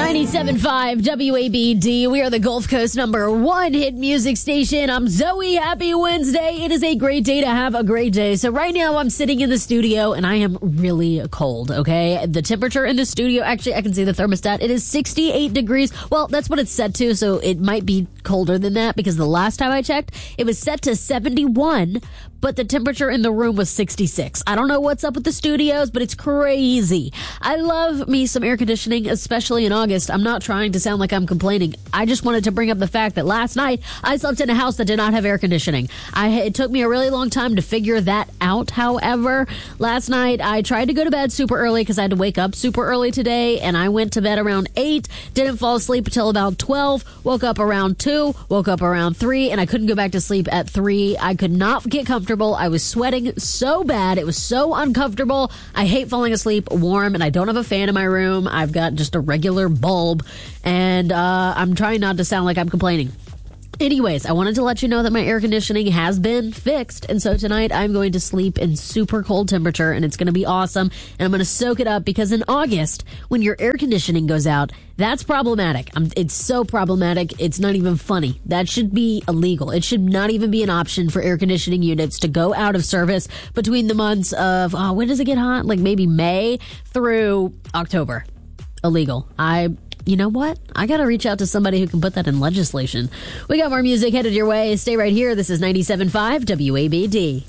97.5 WABD. We are the Gulf Coast #1 hit music station. I'm Zoe. Happy Wednesday. It is a great day to have a great day. So right now I'm sitting in the studio and I am really cold, okay? The temperature in the studio, actually I can see the thermostat. It is 68 degrees. Well, that's what it's set to, so it might be colder than that because the last time I checked, it was set to 71, but the temperature in the room was 66. I don't know what's up with the studios, but it's crazy. I love me some air conditioning, especially in August. I'm not trying to sound like I'm complaining. I just wanted to bring up the fact that last night I slept in a house that did not have air conditioning. It took me a really long time to figure that out, however. Last night I tried to go to bed super early because I had to wake up super early today, and I went to bed around 8, didn't fall asleep until about 12, woke up around 2, woke up around 3, and I couldn't go back to sleep at 3. I could not get comfortable. I was sweating so bad. It was so uncomfortable. I hate falling asleep warm, and I don't have a fan in my room. I've got just a regular bulb, and I'm trying not to sound like I'm complaining. Anyways, I wanted to let you know that my air conditioning has been fixed, and so tonight I'm going to sleep in super cold temperature, and it's going to be awesome, and I'm going to soak it up because in August, when your air conditioning goes out, that's problematic. It's so problematic, it's not even funny. That should be illegal. It should not even be an option for air conditioning units to go out of service between the months of, when does it get hot? Like maybe May through October. Illegal. You know what? I gotta reach out to somebody who can put that in legislation. We got more music headed your way. Stay right here. This is 97.5 WABD.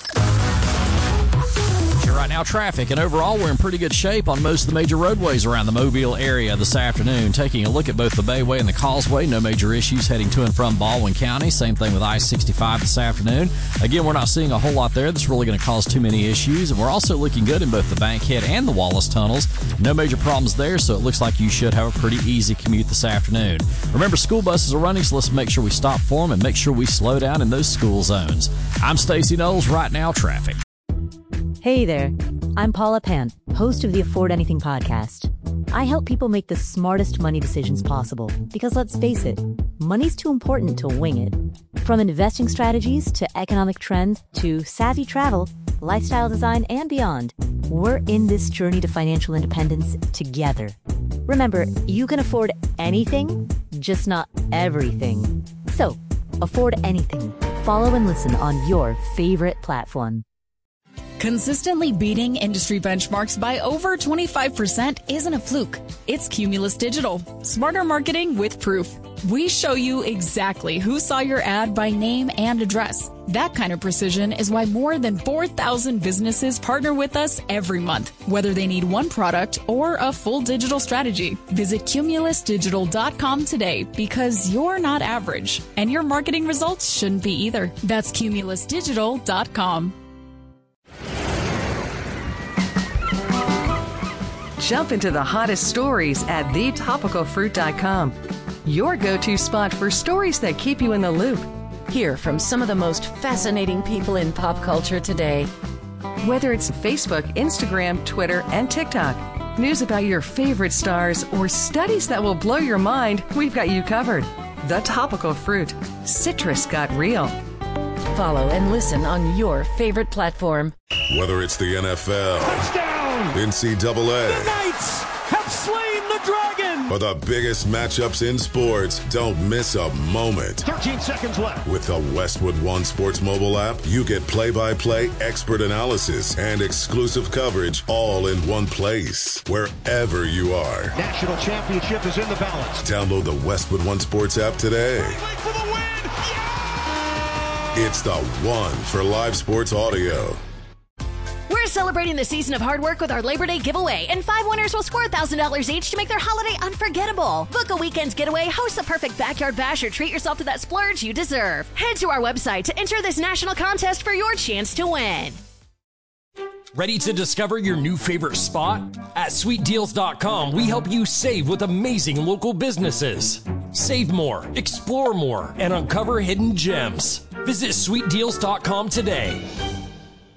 Right now, traffic, and overall we're in pretty good shape on most of the major roadways around the Mobile area this afternoon. Taking a look at both the Bayway and the Causeway, no major issues heading to and from Baldwin County. Same thing with I-65 this afternoon. Again, we're not seeing a whole lot there that's really going to cause too many issues, and we're also looking good in both the Bankhead and the Wallace tunnels. No major problems there, so it looks like you should have a pretty easy commute this afternoon. Remember, school buses are running, so let's make sure we stop for them and make sure we slow down in those school zones. I'm Stacey Knowles. Right now, traffic. Hey there, I'm Paula Pant, host of the Afford Anything podcast. I help people make the smartest money decisions possible because let's face it, money's too important to wing it. From investing strategies to economic trends to savvy travel, lifestyle design, and beyond, we're in this journey to financial independence together. Remember, you can afford anything, just not everything. So, afford anything. Follow and listen on your favorite platform. Consistently beating industry benchmarks by over 25% isn't a fluke. It's Cumulus Digital. Smarter marketing with proof. We show you exactly who saw your ad by name and address. That kind of precision is why more than 4,000 businesses partner with us every month, whether they need one product or a full digital strategy. Visit cumulusdigital.com today because you're not average, and your marketing results shouldn't be either. That's cumulusdigital.com. Jump into the hottest stories at thetopicalfruit.com. Your go-to spot for stories that keep you in the loop. Hear from some of the most fascinating people in pop culture today. Whether it's Facebook, Instagram, Twitter, and TikTok, news about your favorite stars, or studies that will blow your mind, we've got you covered. The Topical Fruit. Citrus got real. Follow and listen on your favorite platform. Whether it's the NFL, touchdown, NCAA, the Knights have slain the Dragon, or the biggest matchups in sports, don't miss a moment. 13 seconds left. With the Westwood One Sports mobile app, you get play-by-play, expert analysis, and exclusive coverage all in one place, wherever you are. National championship is in the balance. Download the Westwood One Sports app today. For the win. It's the one for live sports audio. We're celebrating the season of hard work with our Labor Day giveaway, and 5 winners will score $1,000 each to make their holiday unforgettable. Book a weekend's getaway, host the perfect backyard bash, or treat yourself to that splurge you deserve. Head to our website to enter this national contest for your chance to win. Ready to discover your new favorite spot? At sweetdeals.com, we help you save with amazing local businesses. Save more, explore more, and uncover hidden gems. Visit sweetdeals.com today.